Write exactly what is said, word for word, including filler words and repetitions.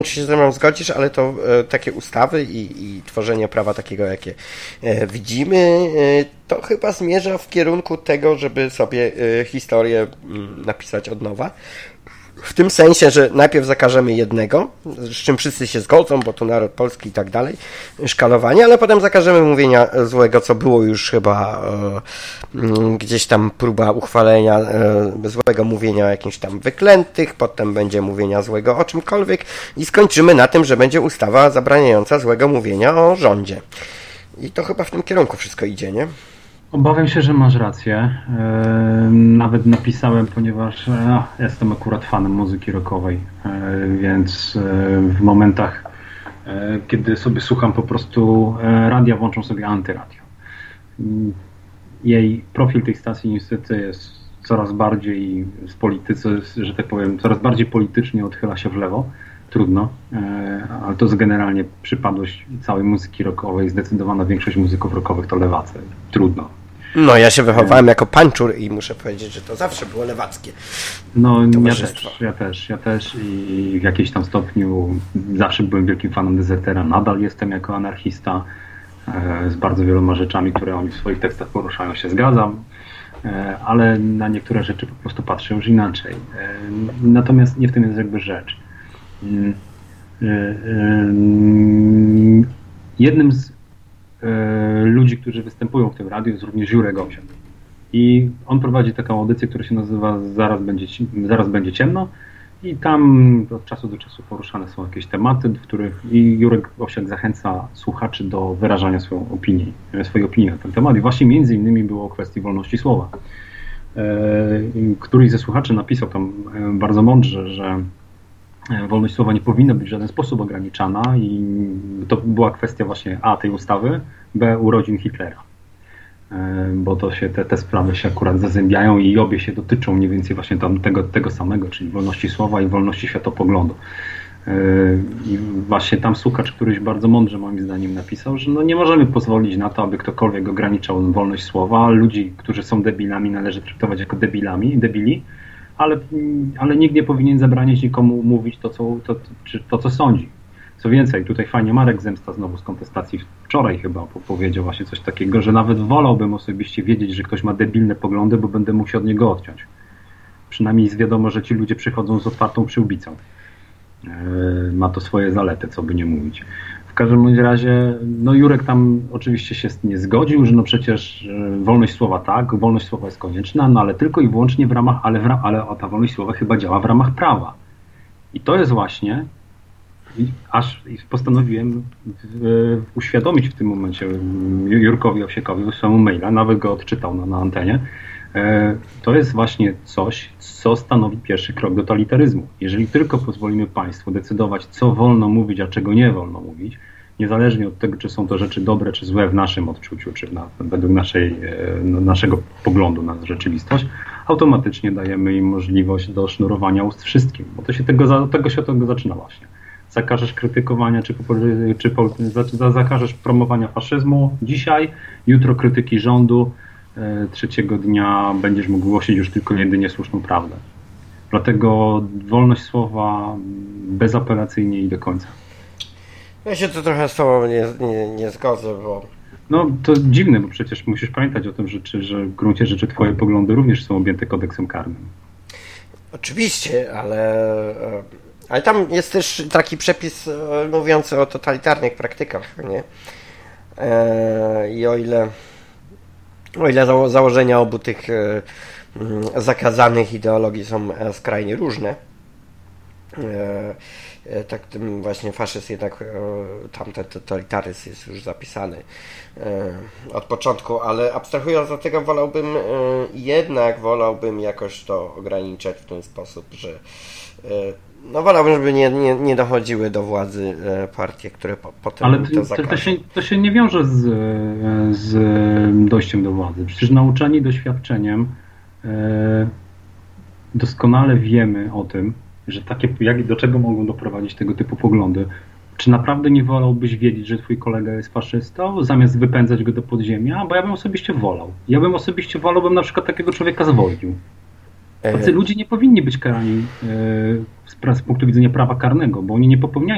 czy się ze mną zgodzisz, ale to e, takie ustawy i, i tworzenie prawa takiego, jakie e, widzimy, e, to chyba zmierza w kierunku tego, żeby sobie e, historię m, napisać od nowa. W tym sensie, że najpierw zakażemy jednego, z czym wszyscy się zgodzą, bo to naród polski i tak dalej, szkalowanie, ale potem zakażemy mówienia złego, co było już chyba e, gdzieś tam próba uchwalenia e, złego mówienia o jakimś tam wyklętych, potem będzie mówienia złego o czymkolwiek i skończymy na tym, że będzie ustawa zabraniająca złego mówienia o rządzie. I to chyba w tym kierunku wszystko idzie, nie? Obawiam się, że masz rację. Nawet napisałem, ponieważ no, jestem akurat fanem muzyki rockowej, więc w momentach, kiedy sobie słucham po prostu radia, włączam sobie antyradio. Jej profil tej stacji niestety jest coraz bardziej z politycy, że tak powiem, coraz bardziej politycznie odchyla się w lewo. Trudno, ale to jest generalnie przypadłość całej muzyki rockowej. Zdecydowana większość muzyków rockowych to lewacy. Trudno. No, ja się wychowałem jako pańczur i muszę powiedzieć, że to zawsze było lewackie. No, ja też, ja też, ja też i w jakimś tam stopniu zawsze byłem wielkim fanem Dezertera. Nadal jestem jako anarchista. Z bardzo wieloma rzeczami, które oni w swoich tekstach poruszają, się zgadzam. Ale na niektóre rzeczy po prostu patrzę już inaczej. Natomiast nie w tym jest jakby rzecz. Jednym z ludzi, którzy występują w tym radiu, jest również Jurek Owsiak. I on prowadzi taką audycję, która się nazywa Zaraz będzie, Zaraz będzie ciemno i tam od czasu do czasu poruszane są jakieś tematy, w których i Jurek Owsiak zachęca słuchaczy do wyrażania swoją opinii, swojej opinii na ten temat. I właśnie między innymi było o kwestii wolności słowa. Któryś ze słuchaczy napisał tam bardzo mądrze, że wolność słowa nie powinna być w żaden sposób ograniczana i to była kwestia właśnie A, tej ustawy, B, urodzin Hitlera. Bo to się, te, te sprawy się akurat zazębiają i obie się dotyczą mniej więcej właśnie tam tego, tego samego, czyli wolności słowa i wolności światopoglądu. I właśnie tam słuchacz któryś bardzo mądrze moim zdaniem napisał, że no nie możemy pozwolić na to, aby ktokolwiek ograniczał wolność słowa. Ludzi, którzy są debilami, należy traktować jako debilami, debili, ale, ale nikt nie powinien zabraniać nikomu mówić to co, to, czy to, co sądzi. Co więcej, tutaj fajnie Marek Zemsta znowu z kontestacji wczoraj chyba powiedział właśnie coś takiego, że nawet wolałbym osobiście wiedzieć, że ktoś ma debilne poglądy, bo będę mógł się od niego odciąć. Przynajmniej jest wiadomo, że ci ludzie przychodzą z otwartą przyłbicą. Yy, ma to swoje zalety, co by nie mówić. W każdym bądź razie, no Jurek tam oczywiście się nie zgodził, że no przecież wolność słowa tak, wolność słowa jest konieczna, no ale tylko i wyłącznie w ramach, ale, w, ale ta wolność słowa chyba działa w ramach prawa. I to jest właśnie, aż postanowiłem w, uświadomić w tym momencie Jurkowi Owsiakowi, wysłałem mu maila, nawet go odczytał na, na antenie, to jest właśnie coś, co stanowi pierwszy krok do totalitaryzmu. Jeżeli tylko pozwolimy państwu decydować, co wolno mówić, a czego nie wolno mówić, niezależnie od tego, czy są to rzeczy dobre, czy złe w naszym odczuciu, czy na, według naszej, no, naszego poglądu na rzeczywistość, automatycznie dajemy im możliwość do sznurowania ust wszystkim, bo to się tego, tego się od tego zaczyna właśnie. Zakażesz krytykowania, czy, czy, czy zakażesz promowania faszyzmu dzisiaj, jutro krytyki rządu, trzeciego dnia będziesz mógł głosić już tylko jedynie słuszną prawdę. Dlatego wolność słowa bezapelacyjnie i do końca. Ja się tu trochę z tobą nie, nie, nie zgodzę, bo... No to dziwne, bo przecież musisz pamiętać o tym, że, że w gruncie rzeczy twoje poglądy również są objęte kodeksem karnym. Oczywiście, ale... Ale tam jest też taki przepis mówiący o totalitarnych praktykach, nie? I o ile... O ile zało- założenia obu tych e, zakazanych ideologii są e, skrajnie różne, e, e, tak tym właśnie faszyzm jednak, e, tamten totalitaryzm jest już zapisany e, od początku, ale abstrahując od tego wolałbym, e, jednak wolałbym jakoś to ograniczać w ten sposób, że e, no wolałbym, żeby nie, nie, nie dochodziły do władzy e, partie, które po, potem ale to zakażą. To się, to się nie wiąże z, z dojściem do władzy. Przecież nauczeni doświadczeniem e, doskonale wiemy o tym, że takie, jak, do czego mogą doprowadzić tego typu poglądy. Czy naprawdę nie wolałbyś wiedzieć, że twój kolega jest faszystą, zamiast wypędzać go do podziemia? Bo ja bym osobiście wolał. Ja bym osobiście wolałbym na przykład takiego człowieka zwolnił. Tacy ludzie nie powinni być karani e, z, z punktu widzenia prawa karnego, bo oni nie popełniają